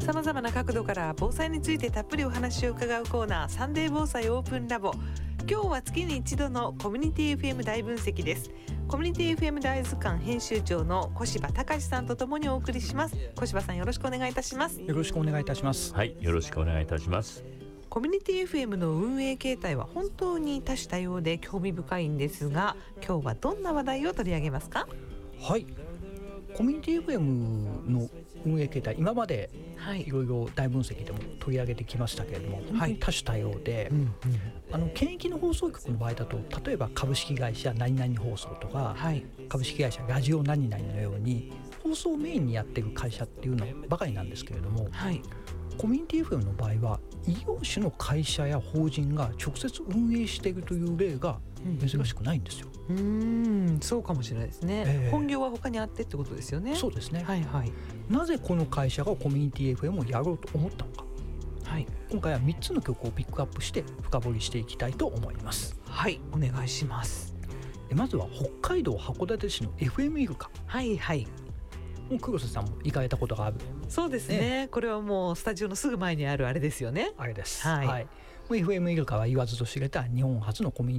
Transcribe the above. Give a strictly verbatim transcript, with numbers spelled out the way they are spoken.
さまざまな角度から防災についてたっぷりお話を伺うコーナー、サンデー防災オープンラボ。今日は月に一度のコミュニティ エフエム 大分析です。コミュニティ エフエム 大図鑑編集長の小柴隆さんとともにお送りします。小柴さん、よろしくお願いいたします。 よろしくお願いいたします。 はい、よろしくお願いいたします。 コミュニティ エフエム の運営形態は本当に多種多様で興味深いんですが、今日はどんな話題を取り上げますか？ はい、コミュニティ エフエム の運営形態、今までいろいろ大分析でも取り上げてきましたけれども、本当に多種多様で、はい、うんうん、あの県域の放送局の場合だと、例えば株式会社何々放送とか、はい、株式会社ラジオ何々のように放送をメインにやっている会社っていうのばかりなんですけれども、はい、コミュニティ エフエム の場合は異業種の会社や法人が直接運営しているという例が珍しくないんですよ。 うん、うーん、そうかもしれないですね、えー、本業は他にあってってことですよね。 そうですね、 はいはい、 なぜこの会社がコミュニティ エフエム をやろうと思ったのか、はい、今回はみっつの曲をピックアップして深掘りしていきたいと思います。 はい、お願いします。 まずは北海道函館市の エフエム イルカ。 はいはい、 もう黒瀬さんも行かれたことがある。 そうですね、ね、これはもうスタジオのすぐ前にあるあれですよね。 あれです、 はい、 はい、もう エフエム イルカは言わずと知れた日本初のコミュニ